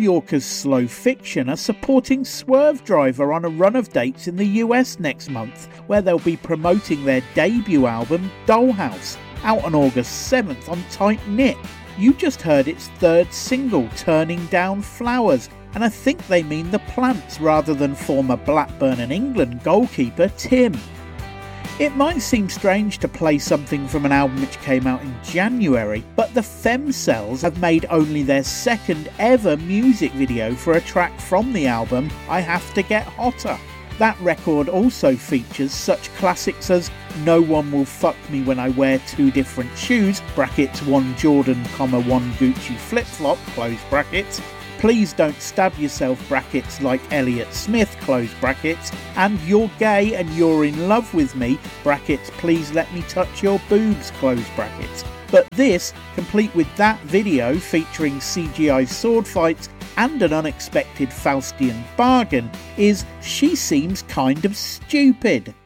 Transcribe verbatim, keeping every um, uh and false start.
Yorkers Slow Fiction are supporting Swervedriver on a run of dates in the U S next month, where they'll be promoting their debut album Dollhouse, out on August seventh on Tight Knit. You just heard its third single, Turning Down Flowers, and I think they mean the plants rather than former Blackburn and England goalkeeper Tim. It might seem strange to play something from an album which came out in January, but the Femcells have made only their second ever music video for a track from the album, I Have to Get Hotter. That record also features such classics as No One Will Fuck Me When I Wear Two Different Shoes, brackets one Jordan, comma one Gucci flip-flop, close brackets, Please Don't Stab Yourself, brackets like Elliott Smith, close brackets, and You're Gay and You're in Love With Me, brackets Please Let Me Touch Your Boobs, close brackets. But this, complete with that video featuring C G I sword fights and an unexpected Faustian bargain, is She Seems Kind of Stupid.